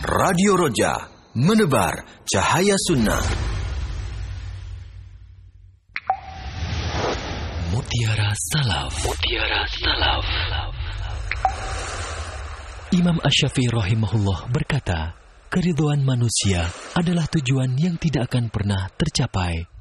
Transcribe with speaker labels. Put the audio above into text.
Speaker 1: Radio Roja, menebar cahaya sunnah. Mutiara Salaf. Mutiara Salaf. Imam Asy-Syafi'i rahimahullah berkata, keridhaan manusia adalah tujuan yang tidak akan pernah tercapai